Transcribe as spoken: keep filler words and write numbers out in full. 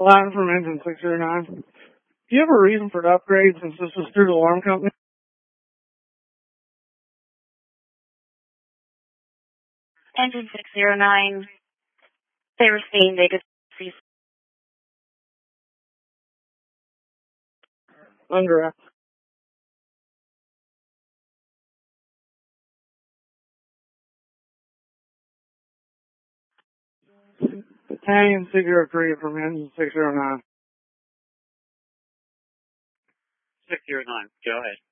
Line from engine six zero nine. Do you have a reason for the upgrade since this was through the alarm company? Engine six zero nine. They were saying they could see. Under. Battalion six zero three from engine six zero nine. six zero nine, go ahead.